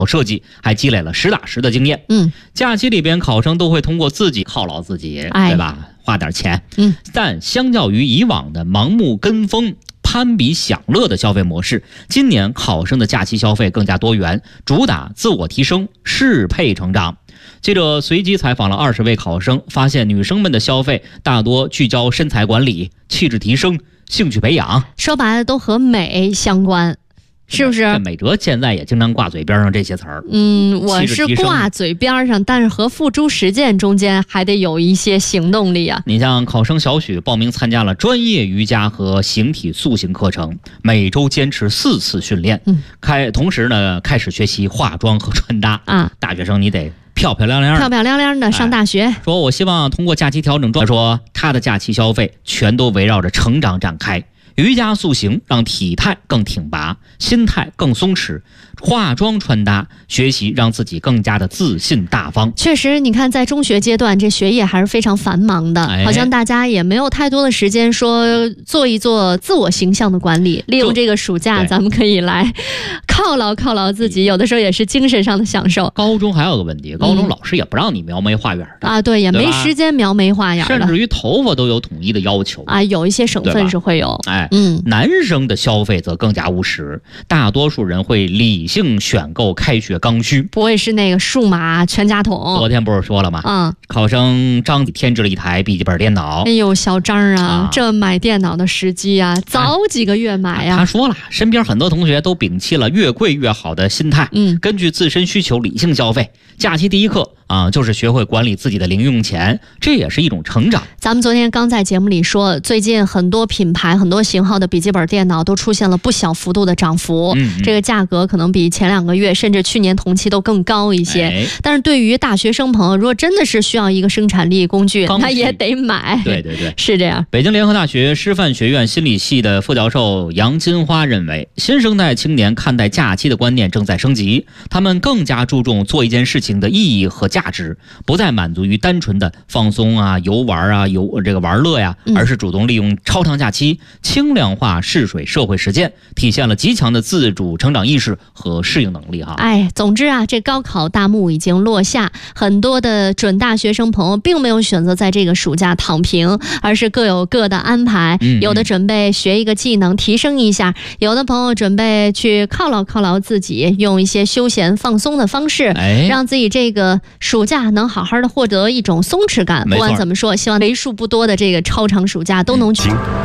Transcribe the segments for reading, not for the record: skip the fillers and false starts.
设计，还积累了实打实的经验。假期里边考生都会通过自己犒劳自己，对吧？花点钱。但相较于以往的盲目跟风、攀比享乐的消费模式，今年考生的假期消费更加多元，主打自我提升、适配成长。记者随机采访了20位考生，发现女生们的消费大多聚焦身材管理、气质提升、兴趣培养， 说白了都和美相关。是不是？ 美哲现在也经常挂嘴边上这些词儿。 我是挂嘴边上，但是和付诸实践中间还得有一些行动力啊。 你像考生小许报名参加了专业瑜伽和形体塑形课程，每周坚持4次训练。同时呢，开始学习化妆和穿搭啊。大学生你得漂漂亮亮的上大学。 说我希望通过假期调整状态，说他的假期消费全都围绕着成长展开。瑜伽塑形让体态更挺拔，心态更松弛，化妆穿搭学习让自己更加的自信大方。 确实，你看在中学阶段这学业还是非常繁忙的，好像大家也没有太多的时间说做一做自我形象的管理。利用这个暑假咱们可以来犒劳自己，有的时候也是精神上的享受。 高中还有个问题，高中老师也不让你描眉画眼的啊，对，也没时间描眉画眼的， 甚至于头发都有统一的要求啊，有一些省份是会有。 男生的消费则更加务实，大多数人会理性选购开学刚需， 不会是那个数码全家桶。 昨天不是说了吗？考生张添置了一台笔记本电脑。 哎呦，小张啊，这买电脑的时机啊，早几个月买呀。 他说了，身边很多同学都摒弃了越贵越好的心态，根据自身需求理性消费。假期第一课就是学会管理自己的零用钱，这也是一种成长。 咱们昨天刚在节目里说，最近很多品牌、很多型号的笔记本电脑都出现了不小幅度的涨幅，这个价格可能比前2个月甚至去年同期都更高一些。但是对于大学生朋友，如果真的是需要一个生产力工具，那也得买。 对， 是这样。 北京联合大学师范学院心理系的副教授杨金花认为，新生代青年看待假期的观念正在升级，他们更加注重做一件事情的意义和价值，不再满足于单纯的放松啊、游玩啊、玩乐呀，而是主动利用超长假期轻量化试水社会实践，体现了极强的自主成长意识和适应能力哈。 总之啊，这高考大幕已经落下，很多的准大学生朋友并没有选择在这个暑假躺平，而是各有各的安排。有的准备学一个技能提升一下，有的朋友准备去犒劳自己，用一些休闲放松的方式，让自己这个暑假能好好的获得一种松弛感。不管怎么说，希望为数不多的这个超长暑假都能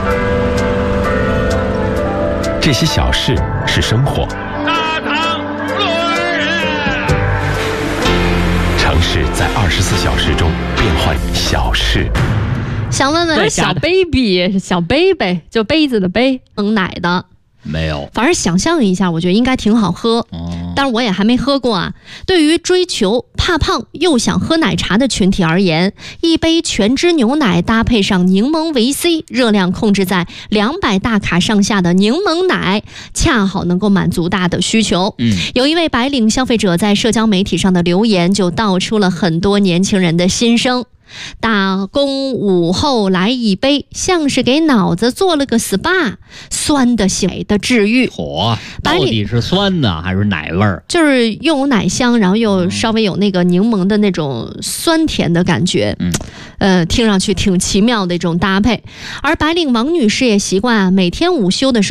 这些小事是生活， 大唐落人。 城市在24小时中变换小事。 想问问小 baby 小杯杯，就杯子的杯，能奶的没有， 反正想象一下，我觉得应该挺好喝。但是我也还没喝过啊。对于追求怕胖又想喝奶茶的群体而言，一杯全脂牛奶搭配上柠檬维 C， 热量控制在200大卡上下的柠檬奶，恰好能够满足大的需求。有一位白领消费者在社交媒体上的留言，就道出了很多年轻人的心声。打工午后来一杯，像是给脑子做了个 SPA， 酸的醒的治愈。 到底是酸的还是奶味儿？ 就是又有奶香，然后又稍微有那个柠檬的那种酸甜的感觉。听上去挺奇妙的一种搭配。而白领王女士也习惯每天午休的时候